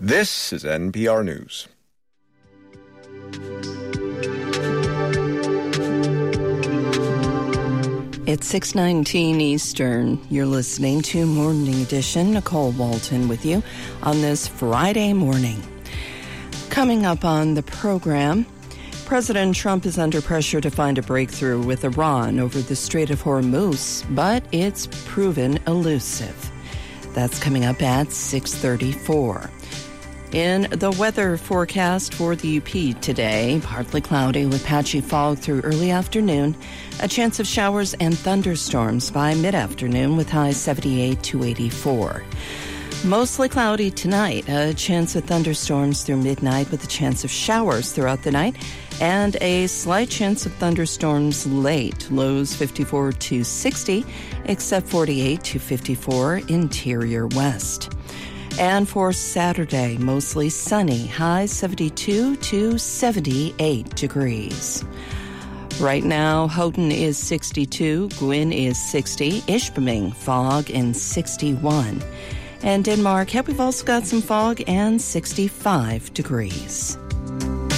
This is NPR News. It's 6:19 Eastern. You're listening to Morning Edition. Nicole Walton with you on this Friday morning. Coming up on the program, President Trump is under pressure to find a breakthrough with Iran over the Strait of Hormuz, but it's proven elusive. That's coming up at 6:34. In the weather forecast for the UP today, partly cloudy with patchy fog through early afternoon, a chance of showers and thunderstorms by mid-afternoon with highs 78 to 84. Mostly cloudy tonight, a chance of thunderstorms through midnight with a chance of showers throughout the night, and a slight chance of thunderstorms late, lows 54 to 60, except 48 to 54 interior west. And for Saturday, mostly sunny, highs 72 to 78 degrees. Right now, Houghton is 62, Gwyn is 60, Ishpeming, fog, and 61. And Denmark, we've also got some fog and 65 degrees.